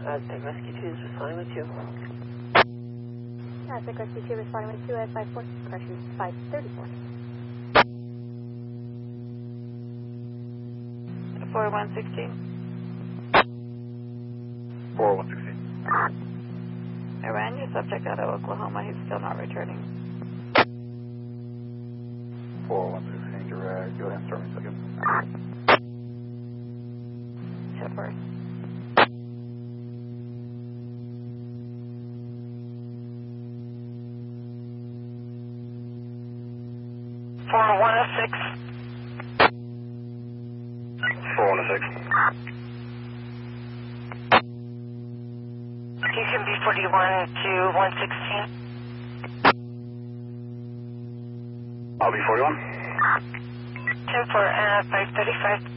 Aztec Rescue 2 is responding with you. Aztec Rescue 2 responding with 2 at 54, correction, 534. 4116. 4116. I ran your subject out of Oklahoma. He's still not returning. 4116, direct. Go ahead and start me a second. Hit first. You can be 41 to 116. I'll be 41. 10-4 at 535.